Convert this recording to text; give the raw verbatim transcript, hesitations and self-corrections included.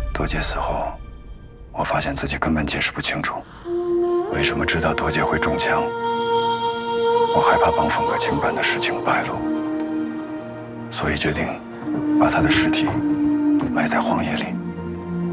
多姐死后，我发现自己根本解释不清楚，为什么知道多姐会中枪。我害怕帮凤可清办的事情败露，所以决定把她的尸体埋在荒野里。